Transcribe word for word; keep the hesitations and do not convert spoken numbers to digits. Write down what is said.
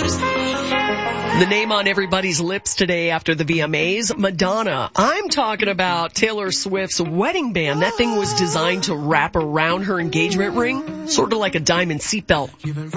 News. The name on everybody's lips today after the V M As, Madonna. I'm talking about Taylor Swift's wedding band. That thing was designed to wrap around her engagement ring, sort of like a diamond seatbelt.